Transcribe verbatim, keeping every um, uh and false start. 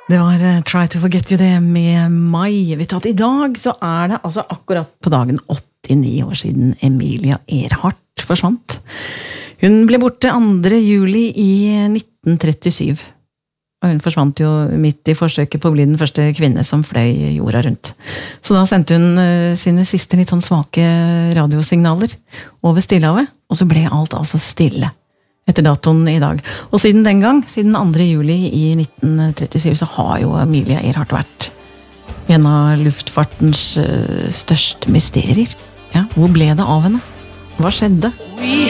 Det var uh, Try to Forget You det med Mai. Vet du at i dag så er det altså akkurat på dagen åttini år siden Emilia Earhart forsvant. Hun ble borte andre juli i nitten trettisju. Og hun forsvant jo midt i forsøket på å bli den første kvinne som fløy jorda rundt. Så da sendte hun uh, sine siste litt sånn svake radiosignaler over Stillehavet, og så ble alt altså stille etter datoen i dag. Og siden den gang, siden andre juli i nitten trettisju, så har jo Emilia Earhart vært en av luftfartens uh, største mysterier. Ja, hvor ble det av henne? Hva skjedde?